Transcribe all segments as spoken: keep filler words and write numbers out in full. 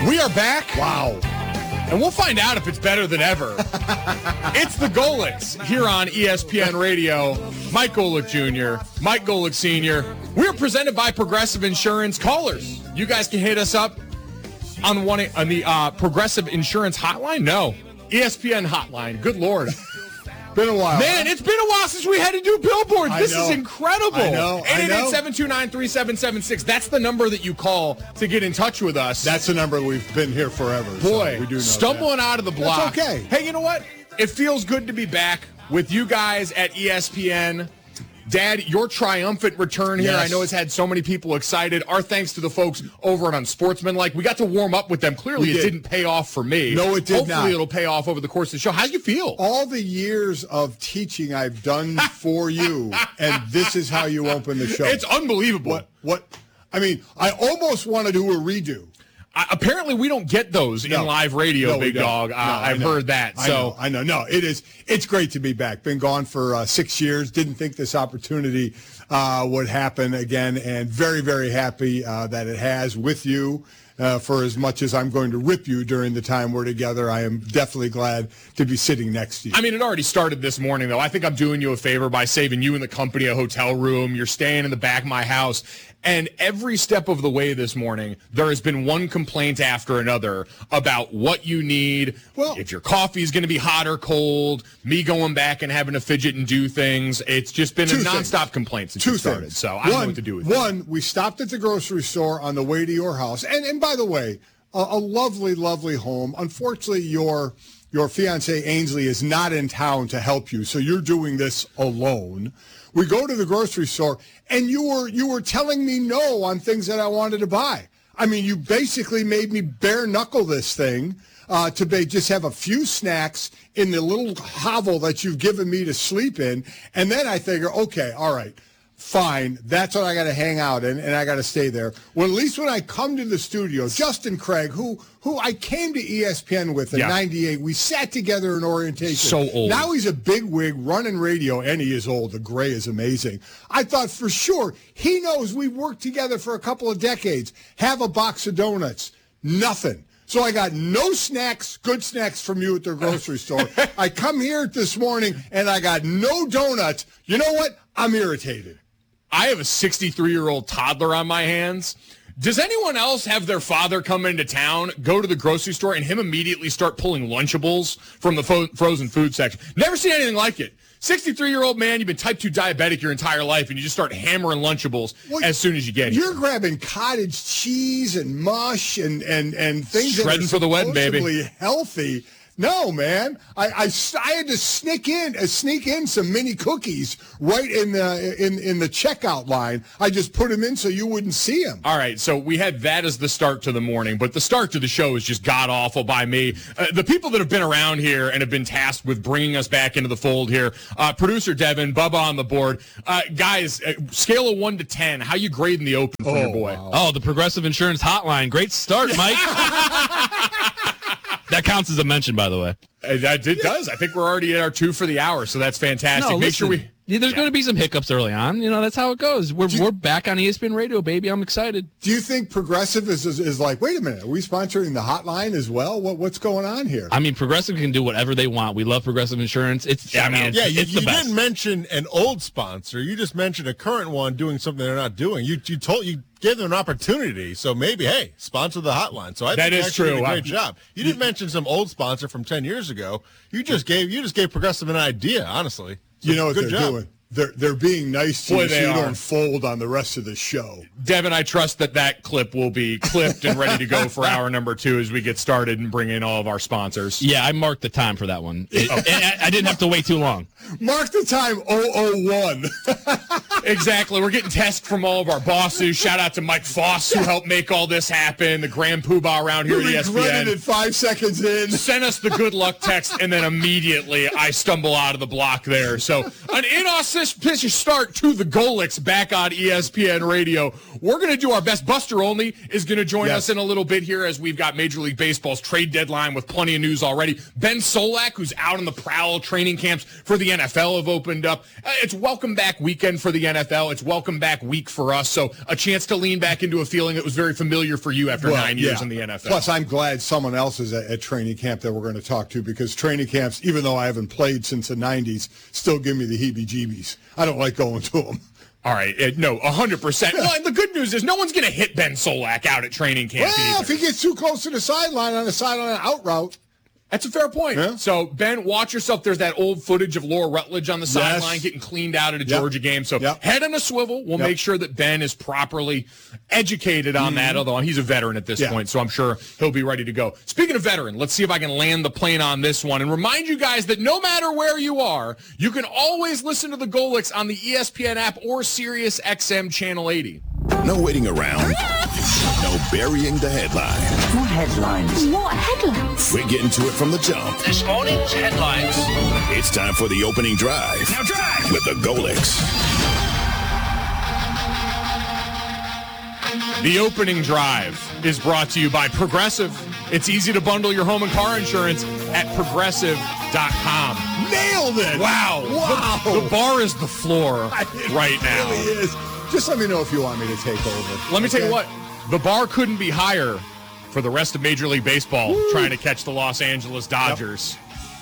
We are back. Wow. And we'll find out if it's better than ever. It's the Golics here on E S P N Radio. Mike Golic Junior, Mike Golic Senior We're presented by Progressive Insurance. Callers, you guys can hit us up on one on the uh, Progressive Insurance hotline. No, E S P N hotline. Good Lord. Been a while. Man, it's been a while since we had to do billboards. I This know. is incredible. I know. I eight eight eight, know. seven two nine, three seven seven six. That's the number that you call to get in touch with us. That's the number we've been here forever. Boy, so we do know stumbling that. out of the block. That's okay. Hey, you know what? It feels good to be back with you guys at E S P N. Dad, your triumphant return here. Yes. I know it's had so many people excited. Our thanks to the folks over at Unsportsmanlike. We got to warm up with them. Clearly, We it did. didn't pay off for me. No, it did Hopefully, not. it'll pay off over the course of the show. How do you feel? All the years of teaching I've done for you, and this is how you open the show. It's unbelievable. What? What? I mean, I almost want to do a redo. I, apparently, we don't get those No. in live radio, No, we Big don't. Dog. Uh, No, I I've know. heard that. I So know, I know. No, it is. It's great to be back. Been gone for uh, six years. Didn't think this opportunity uh, would happen again, and very, very happy uh, that it has with you. Uh, for as much as I'm going to rip you during the time we're together, I am definitely glad to be sitting next to you. I mean, it already started this morning, though. I think I'm doing you a favor by saving you and the company a hotel room. You're staying in the back of my house. And every step of the way this morning, there has been one complaint after another about what you need, Well- if your coffee is going to be hot or cold, me going back and having to fidget and do things. It's just been Two a things. nonstop complaint since Two you started. things. So I don't know One- what to do with it. One, we stopped at the grocery store on the way to your house. And, and by the way, a, a lovely, lovely home. Unfortunately, your your fiance Ainsley is not in town to help you, so you're doing this alone. We go to the grocery store, and you were you were telling me no on things that I wanted to buy. I mean, you basically made me bare knuckle this thing uh, to be, just have a few snacks in the little hovel that you've given me to sleep in, and then I figure, okay, all right. Fine, that's what I got to hang out in, and I got to stay there. Well, at least when I come to the studio, Justin Craig, who who I came to E S P N with in Yeah. ninety-eight, we sat together in orientation. So old. Now he's a big wig running radio, and he is old. The gray is amazing. I thought for sure he knows we've worked together for a couple of decades. Have a box of donuts. Nothing. So I got no snacks, good snacks from you at the grocery store. I come here this morning, and I got no donuts. You know what? I'm irritated. I have a sixty-three-year-old toddler on my hands. Does anyone else have their father come into town, go to the grocery store, and him immediately start pulling Lunchables from the fo- frozen food section? Never seen anything like it. sixty-three-year-old man, you've been type two diabetic your entire life, and you just start hammering Lunchables Well, as soon as you get here. You're grabbing cottage cheese and mush and, and, and things Shredding that are for the wedding, baby. supposedly healthy. No, man. I, I, I had to sneak in uh, sneak in some mini cookies right in the in, in the checkout line. I just put them in so you wouldn't see them. All right, so we had that as the start to the morning, but the start to the show is just god-awful by me. Uh, the people that have been around here and have been tasked with bringing us back into the fold here, uh, producer Devin, Bubba on the board. Uh, guys, uh, scale of one to ten, how you grading the open for your boy? wow. Oh, the Progressive Insurance Hotline. Great start, Mike. That counts as a mention, by the way. Uh, that it does. I think we're already at our two for the hour, so that's fantastic. No, Make listen, sure we... yeah, there's going to be some hiccups early on. You know, that's how it goes. We're we're back on E S P N Radio, baby. I'm excited. Do you think Progressive is, is is like, wait a minute, are we sponsoring the hotline as well? What what's going on here? I mean, Progressive can do whatever they want. We love Progressive Insurance. It's Yeah, I mean, no. it's, Yeah, you, it's the you best. didn't mention an old sponsor. You just mentioned a current one doing something they're not doing. You you told you gave them an opportunity. So maybe, hey, sponsor the hotline. So I That think you is actually true. did a great I- job. You didn't mention some old sponsor from ten years ago. You just gave you just gave Progressive an idea. Honestly, You know what Good they're job. doing? They're they're being nice to Boy, you so they you are. don't fold on the rest of the show. Devin, I trust that that clip will be clipped and ready to go for hour number two as we get started and bring in all of our sponsors. Yeah, I marked the time for that one. It- and I, I didn't have to wait too long. Mark the time oh oh one. Exactly. We're getting tests from all of our bosses. Shout out to Mike Foss, who helped make all this happen, the grand poobah around here You at E S P regretted N. it five seconds in. Sent us the good luck text, and then immediately I stumble out of the block there. So an inauspicious start to the Golics back on E S P N Radio. we're going to do our best. Buster Olney is going to join Yes. us in a little bit here as we've got Major League Baseball's trade deadline with plenty of news already. Ben Solak, who's out on the prowl, training camps for the N F L have opened up. Uh, it's welcome back weekend for the N F L. It's welcome back week for us. So a chance to lean back into a feeling that was very familiar for you after Well, nine years yeah. in the N F L. Plus, I'm glad someone else is at, at training camp that we're going to talk to, because training camps, even though I haven't played since the nineties, still give me the heebie-jeebies. I don't like going to them. All right, uh, no, one hundred percent. Well, and the good news is no one's going to hit Ben Solak out at training camp Well, either. if he gets too close to the sideline on the sideline out route. That's a fair point. Yeah. So, Ben, watch yourself. There's that old footage of Laura Rutledge on the Yes. sideline getting cleaned out at a Yep. Georgia game. So, Yep. head on a swivel. We'll Yep. make sure that Ben is properly educated on Mm-hmm. that, although he's a veteran at this Yeah. point, so I'm sure he'll be ready to go. Speaking of veteran, let's see if I can land the plane on this one and remind you guys that no matter where you are, you can always listen to the Golix on the E S P N app or Sirius X M Channel eighty. No waiting around. No burying the headline. What headlines? What headlines? We're getting to it from the jump. This morning's headlines. It's time for the opening drive. Now drive! With the Golix. The opening drive is brought to you by Progressive. It's easy to bundle your home and car insurance at progressive dot com. Nailed it! Wow. Wow! The, the bar is the floor It right now. really is. Just let me know if you want me to take over. Let me tell you Okay? what, the bar couldn't be higher for the rest of Major League Baseball trying to catch the Los Angeles Dodgers.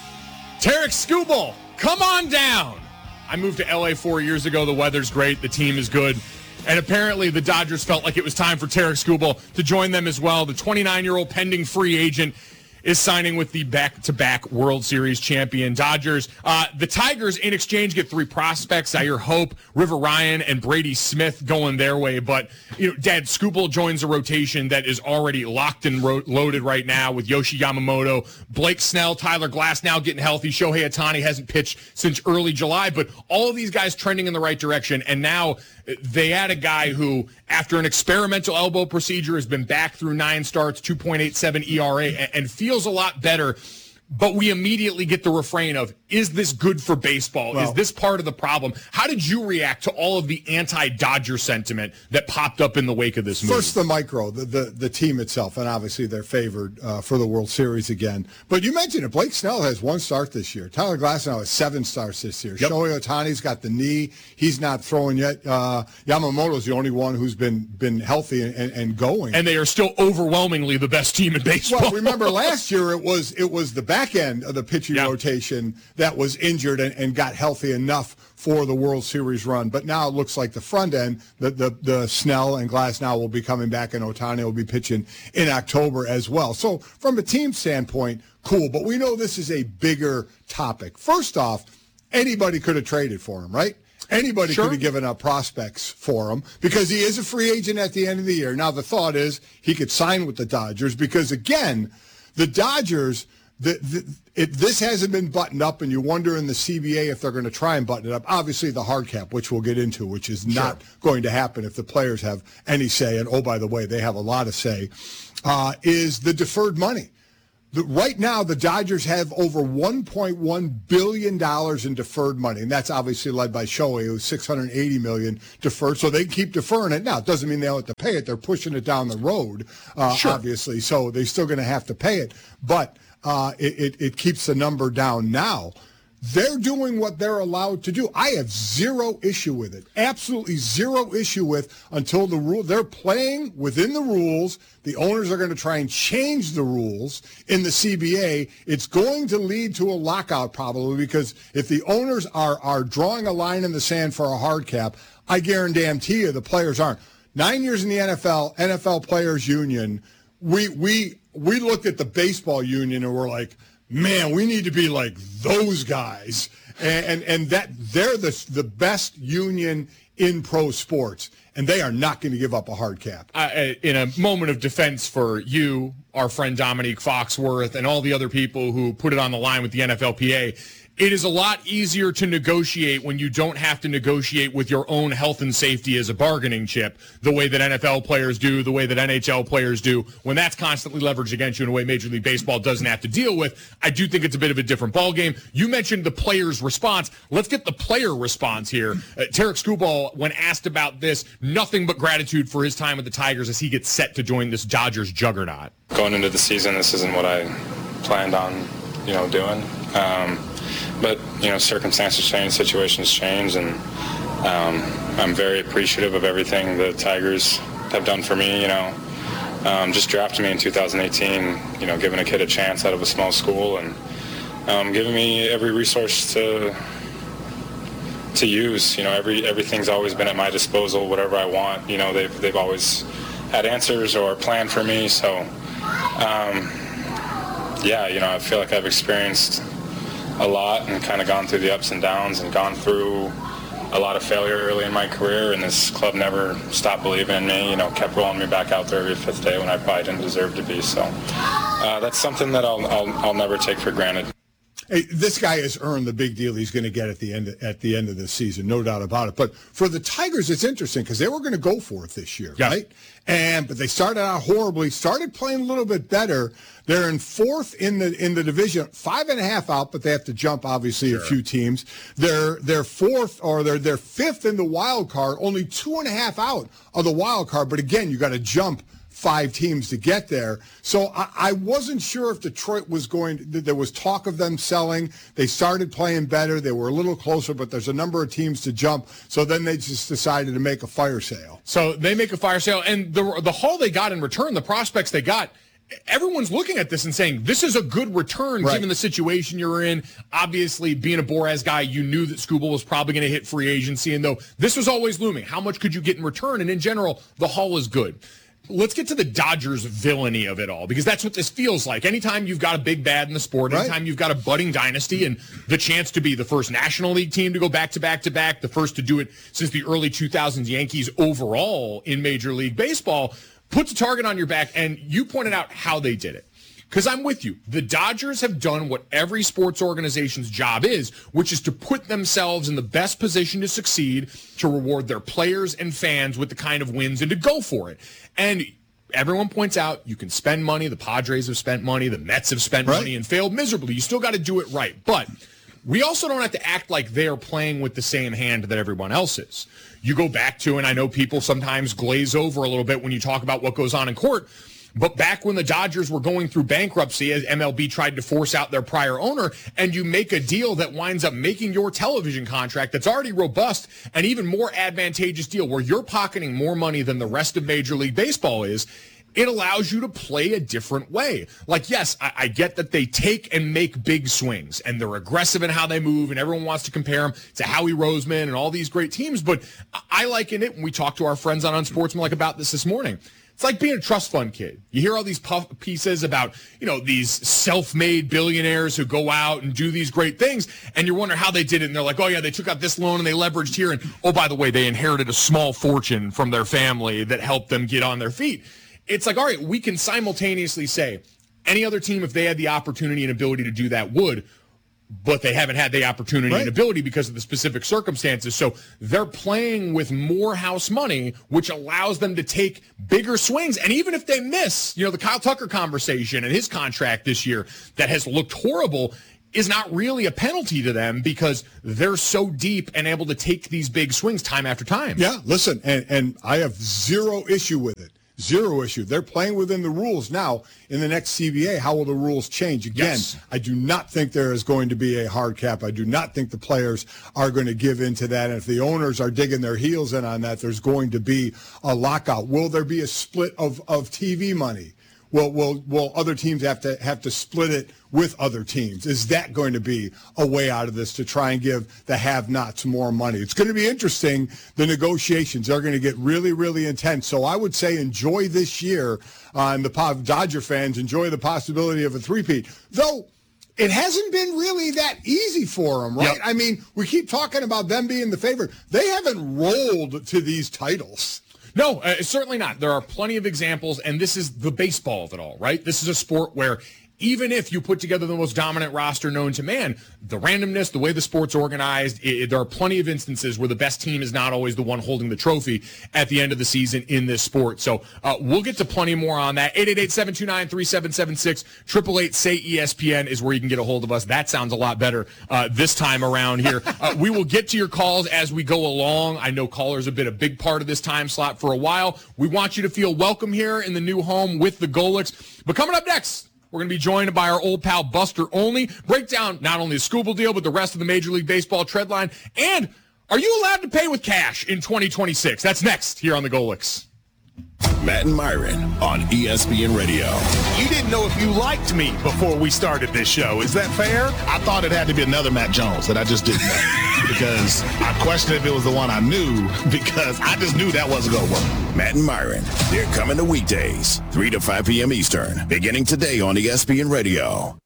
Tarek Skubal, come on down. I moved to L A four years ago. The weather's great. The team is good. And apparently the Dodgers felt like it was time for Tarek Skubal to join them as well. The twenty-nine-year-old pending free agent is signing with the back-to-back World Series champion Dodgers. Uh, the Tigers, in exchange, get three prospects: Zaire Hope, River Ryan, and Brady Smith going their way. But, you know, Dad, Skubal joins a rotation that is already locked and ro- loaded right now with Yoshi Yamamoto, Blake Snell, Tyler Glass now getting healthy. Shohei Ohtani hasn't pitched since early July, but all of these guys trending in the right direction. And now they add a guy who, after an experimental elbow procedure, has been back through nine starts, two point eight seven E R A, and, and feels a lot better. But we immediately get the refrain of, is this good for baseball? Well, is this part of the problem? How did you react to all of the anti-Dodger sentiment that popped up in the wake of this move? First, the micro, the, the, the team itself, and obviously they're favored uh, for the World Series again. But you mentioned it. Blake Snell has one start this year. Tyler Glasnow has seven starts this year. Yep. Shohei Ohtani's got the knee. He's not throwing yet. Uh, Yamamoto's the only one who's been been healthy and, and, and going. And they are still overwhelmingly the best team in baseball. Well, remember last year it was it was the back end of the pitching Yeah. rotation that was injured and, and got healthy enough for the World Series run. But now it looks like the front end, the the, the Snell and Glass now will be coming back, and Ohtani will be pitching in October as well. So from a team standpoint, cool. But we know this is a bigger topic. First off, anybody could have traded for him, right? Anybody Sure. could have given up prospects for him because he is a free agent at the end of the year. Now, the thought is he could sign with the Dodgers because, again, the Dodgers, the, the, it, this hasn't been buttoned up, and you wonder in the C B A if they're going to try and button it up. Obviously, the hard cap, which we'll get into, which is not going to happen if the players have any say, and, oh, by the way, they have a lot of say, uh, is the deferred money. The, right now, the Dodgers have over one point one billion dollars in deferred money, and that's obviously led by Shohei, who's six hundred eighty million dollars deferred, so they keep deferring it. Now, it doesn't mean they don't have to pay it. They're pushing it down the road, uh, Sure. obviously, so they're still going to have to pay it, but uh, it, it, it keeps the number down now. They're doing what they're allowed to do. I have zero issue with it. Absolutely zero issue with until the rule. They're playing within the rules. The owners are going to try and change the rules in the C B A. It's going to lead to a lockout probably because if the owners are, are drawing a line in the sand for a hard cap, I guarantee you the players aren't. Nine years in the N F L, N F L Players Union, we we we looked at the baseball union and we're like, man, we need to be like those guys. And, and and that they're the the best union in pro sports, and they are not going to give up a hard cap. Uh, in a moment of defense for you, our friend Dominique Foxworth, and all the other people who put it on the line with the N F L P A, It is a lot easier to negotiate when you don't have to negotiate with your own health and safety as a bargaining chip, the way that N F L players do, the way that N H L players do, when that's constantly leveraged against you in a way Major League Baseball doesn't have to deal with. I do think it's a bit of a different ballgame. You mentioned the player's response. Let's get the player response here. Uh, Tarek Skubal, when asked about this, nothing but gratitude for his time with the Tigers as he gets set to join this Dodgers juggernaut. Going into the season, this isn't what I planned on, you know, doing. Um, But, you know, circumstances change, situations change, and um, I'm very appreciative of everything the Tigers have done for me, you know. Um, just drafting me in two thousand eighteen, you know, giving a kid a chance out of a small school and um, giving me every resource to to use. You know, every everything's always been at my disposal, whatever I want. You know, they've, they've always had answers or planned for me. So, um, yeah, you know, I feel like I've experienced a lot and kind of gone through the ups and downs and gone through a lot of failure early in my career, and this club never stopped believing in me, you know, kept rolling me back out there every fifth day when I probably didn't deserve to be. So uh, that's something that I'll, I'll, I'll never take for granted. Hey, this guy has earned the big deal he's going to get at the end at the end of the season, no doubt about it. But for the Tigers, it's interesting because they were going to go for it this year, yeah. right? And but they started out horribly, started playing a little bit better. They're in fourth in the in the division, five and a half out, but they have to jump obviously sure. a few teams. They're they're fourth or they're they're fifth in the wild card, only two and a half out of the wild card. But again, you got to jump five teams to get there. So I, I wasn't sure if Detroit was going to, there was talk of them selling. They started playing better. They were a little closer, but there's a number of teams to jump. So then they just decided to make a fire sale. So they make a fire sale, and the the haul they got in return, the prospects they got, everyone's looking at this and saying, this is a good return right. given the situation you're in. Obviously, being a Boraz guy, you knew that Skubal was probably going to hit free agency, and though this was always looming, how much could you get in return? And in general, the haul is good. Let's get to the Dodgers villainy of it all, because that's what this feels like. Anytime you've got a big bad in the sport, anytime right. you've got a budding dynasty and the chance to be the first National League team to go back to back to back, the first to do it since the early two thousands Yankees overall in Major League Baseball, puts a target on your back, and you pointed out how they did it. Because I'm with you. The Dodgers have done what every sports organization's job is, which is to put themselves in the best position to succeed, to reward their players and fans with the kind of wins, and to go for it. And everyone points out you can spend money. The Padres have spent money. The Mets have spent right. money and failed miserably. You still got to do it right. But we also don't have to act like they're playing with the same hand that everyone else is. You go back to, and I know people sometimes glaze over a little bit when you talk about what goes on in court, but back when the Dodgers were going through bankruptcy, as M L B tried to force out their prior owner, and you make a deal that winds up making your television contract that's already robust an even more advantageous deal where you're pocketing more money than the rest of Major League Baseball is, it allows you to play a different way. Like, yes, I, I get that they take and make big swings, and they're aggressive in how they move, and everyone wants to compare them to Howie Roseman and all these great teams, but I liken it, when we talked to our friends on Unsportsmanlike about this this morning, it's like being a trust fund kid. You hear all these puff pieces about, you know, these self-made billionaires who go out and do these great things, and you're wondering how they did it, and they're like, oh, yeah, they took out this loan and they leveraged here, and, oh, by the way, they inherited a small fortune from their family that helped them get on their feet. It's like, all right, we can simultaneously say any other team, if they had the opportunity and ability to do that, would, but they haven't had the opportunity right. and ability because of the specific circumstances. So they're playing with more house money, which allows them to take bigger swings. And even if they miss, you know, the Kyle Tucker conversation and his contract this year that has looked horrible is not really a penalty to them because they're so deep and able to take these big swings time after time. Yeah, listen, and, and I have zero issue with it. Zero issue. They're playing within the rules now. In the next C B A, how will the rules change? Again, yes. I do not think there is going to be a hard cap. I do not think the players are going to give in to that. And if the owners are digging their heels in on that, there's going to be a lockout. Will there be a split of, of T V money? Will, will, will other teams have to have to split it with other teams? Is that going to be a way out of this to try and give the have-nots more money? It's going to be interesting. The negotiations are going to get really, really intense. So I would say enjoy this year, uh, and the Dodger fans enjoy the possibility of a three-peat. Though it hasn't been really that easy for them, right? Yep. I mean, we keep talking about them being the favorite. They haven't rolled to these titles. No, uh, certainly not. There are plenty of examples, and this is the baseball of it all, right? This is a sport where even if you put together the most dominant roster known to man, the randomness, the way the sport's organized, it, there are plenty of instances where the best team is not always the one holding the trophy at the end of the season in this sport. So uh, we'll get to plenty more on that. eight eight eight, seven two nine, three seven seven six, eight eight eight, say E S P N is where you can get a hold of us. That sounds a lot better uh, this time around here. Uh, we will get to your calls as we go along. I know callers have been a big part of this time slot for a while. We want you to feel welcome here in the new home with the Golics. But coming up next, we're going to be joined by our old pal Buster Olney. Break down not only the Scooble deal, but the rest of the Major League Baseball trend line. And are you allowed to pay with cash in twenty twenty-six? That's next here on the Golics. Matt and Myron on E S P N Radio. You didn't know if you liked me before we started this show. Is that fair? I thought it had to be another Matt Jones that I just didn't know because I questioned if it was the one I knew because I just knew that wasn't going to work. Matt and Myron, they're coming to weekdays, three to five p.m. Eastern, beginning today on E S P N Radio.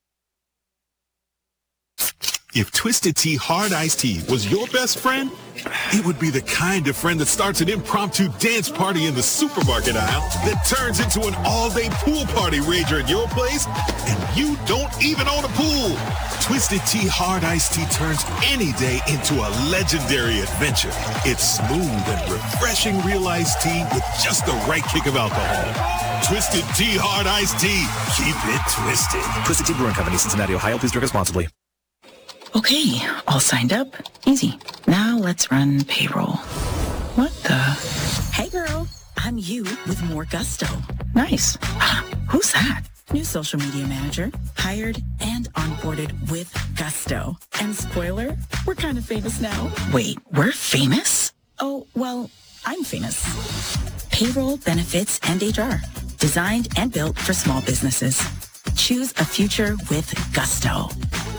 If Twisted Tea Hard Iced Tea was your best friend, it would be the kind of friend that starts an impromptu dance party in the supermarket aisle that turns into an all-day pool party rager at your place, and you don't even own a pool. Twisted Tea Hard Iced Tea turns any day into a legendary adventure. It's smooth and refreshing real iced tea with just the right kick of alcohol. Twisted Tea Hard Iced Tea. Keep it twisted. Twisted Tea Brewing Company, Cincinnati, Ohio. Please drink responsibly. Okay, all signed up. Easy. Now let's run payroll. What the? Hey girl, I'm you with more gusto. Nice. Who's that? New social media manager. Hired and onboarded with gusto. And spoiler, we're kind of famous now. Wait, we're famous? Oh, well, I'm famous. Payroll, benefits, and H R. Designed and built for small businesses. Choose a future with gusto.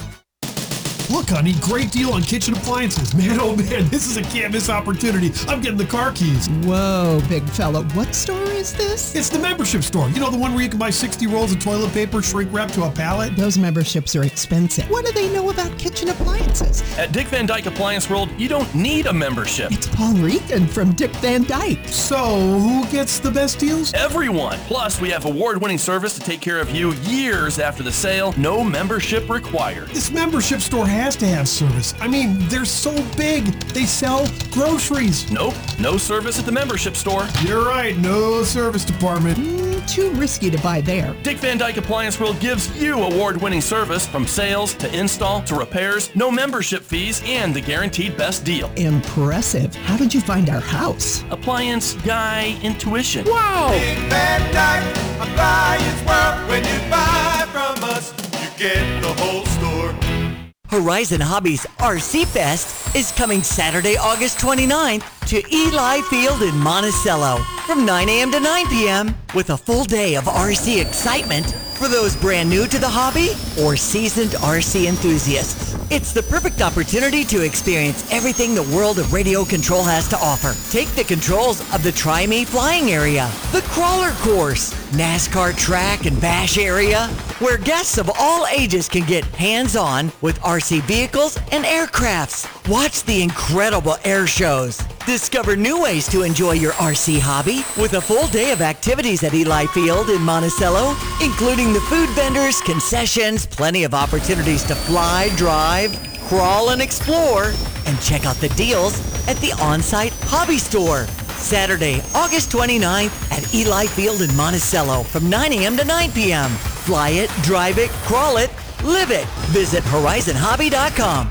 Look, honey, great deal on kitchen appliances. Man, oh man, this is a can't miss opportunity. I'm getting the car keys. Whoa, big fella. What store is this? It's the membership store. You know, the one where you can buy sixty rolls of toilet paper shrink wrapped to a pallet? Those memberships are expensive. What do they know about kitchen appliances? At Dick Van Dyke Appliance World, you don't need a membership. It's Paul Regan from Dick Van Dyke. So, who gets the best deals? Everyone. Plus, we have award-winning service to take care of you years after the sale. No membership required. This membership store has to have service. I mean, they're so big. They sell groceries. Nope. No service at the membership store. You're right. No service department. Mm, too risky to buy there. Dick Van Dyke Appliance World gives you award-winning service from sales to install to repairs, no membership fees, and the guaranteed best deal. Impressive. How did you find our house? Appliance Guy Intuition. Wow. Dick Van Dyke Appliance World. When you buy from us, you get the whole store. Horizon Hobbies R C Fest is coming Saturday, August twenty-ninth to Eli Field in Monticello from nine a.m. to nine p.m. with a full day of R C excitement for those brand new to the hobby or seasoned R C enthusiasts. It's the perfect opportunity to experience everything the world of radio control has to offer. Take the controls of the Try Me flying area, the crawler course, NASCAR track and bash area, where guests of all ages can get hands-on with R C vehicles and aircrafts. Watch the incredible air shows. Discover new ways to enjoy your R C hobby with a full day of activities at Eli Field in Monticello, including the food vendors, concessions, plenty of opportunities to fly, drive, crawl, and explore, and check out the deals at the on-site hobby store. Saturday, August twenty-ninth at Eli Field in Monticello from nine a.m. to nine p.m. Fly it, drive it, crawl it, live it. Visit horizon hobby dot com.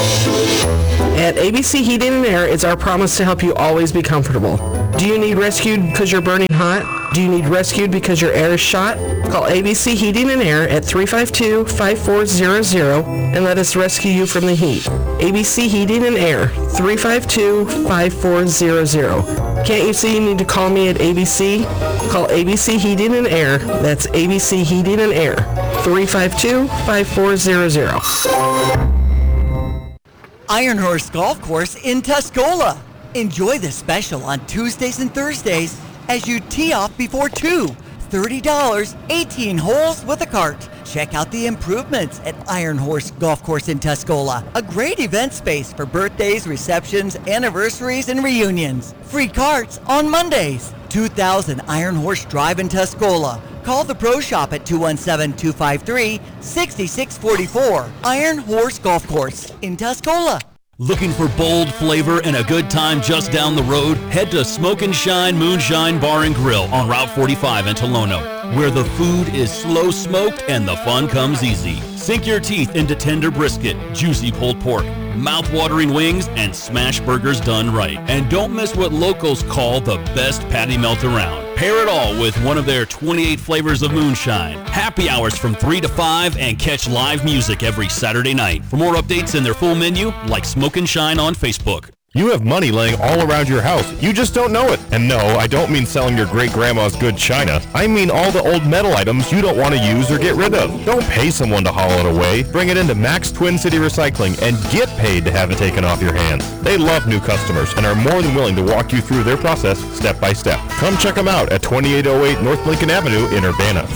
At A B C Heating and Air, it's our promise to help you always be comfortable. Do you need rescued because you're burning hot? Do you need rescued because your air is shot? Call A B C Heating and Air at three five two, five four zero zero and let us rescue you from the heat. A B C Heating and Air, three five two, five four zero zero. Can't you see you need to call me at A B C? Call A B C Heating and Air. That's A B C Heating and Air, three five two, five four zero zero. Iron Horse Golf Course in Tuscola. Enjoy the special on Tuesdays and Thursdays as you tee off before two. thirty dollars, eighteen holes with a cart. Check out the improvements at Iron Horse Golf Course in Tuscola. A great event space for birthdays, receptions, anniversaries, and reunions. Free carts on Mondays. two thousand Iron Horse Drive in Tuscola. call the Pro Shop at two one seven, two five three, six six four four. Iron Horse Golf Course in Tuscola. Looking for bold flavor and a good time just down the road? Head to Smoke and Shine Moonshine Bar and Grill on Route forty-five in Tolono, where the food is slow smoked and the fun comes easy. Sink your teeth into tender brisket, juicy pulled pork, mouth-watering wings, and smash burgers done right. And don't miss what locals call the best patty melt around. Pair it all with one of their twenty-eight flavors of moonshine. Happy hours from three to five and catch live music every Saturday night. For more updates and their full menu, like Smoke and Shine on Facebook. You have money laying all around your house. You just don't know it. And no, I don't mean selling your great-grandma's good china. I mean all the old metal items you don't want to use or get rid of. Don't pay someone to haul it away. Bring it into Max Twin City Recycling and get paid to have it taken off your hands. They love new customers and are more than willing to walk you through their process step by step. Come check them out at twenty-eight oh eight North Lincoln Avenue in Urbana.